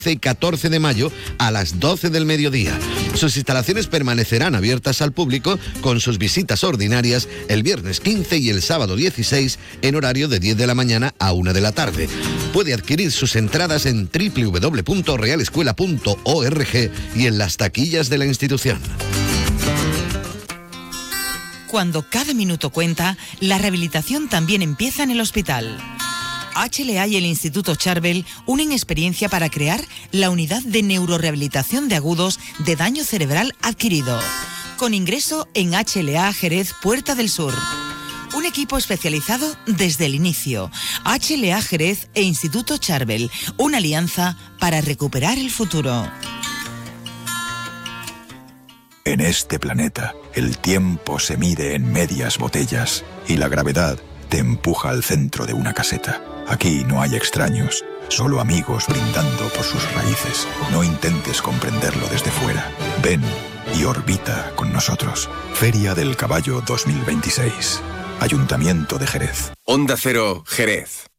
y 14 de mayo a las 12 del mediodía. Sus instalaciones permanecerán abiertas al público con sus visitas ordinarias el viernes 15 y el sábado 16 en horario de 10 de la mañana a 1 de la tarde. Puede adquirir sus entradas en www.realescuela.org y en las taquillas de la institución. Cuando cada minuto cuenta, la rehabilitación también empieza en el hospital. HLA y el Instituto Charbel unen experiencia para crear la unidad de neurorehabilitación de agudos de daño cerebral adquirido, con ingreso en HLA Jerez Puerta del Sur. Un equipo especializado desde el inicio. HLA Jerez e Instituto Charbel, una alianza para recuperar el futuro. En este planeta, el tiempo se mide en medias botellas y la gravedad te empuja al centro de una caseta. Aquí no hay extraños, solo amigos brindando por sus raíces. No intentes comprenderlo desde fuera. Ven y orbita con nosotros. Feria del Caballo 2026. Ayuntamiento de Jerez. Onda Cero, Jerez.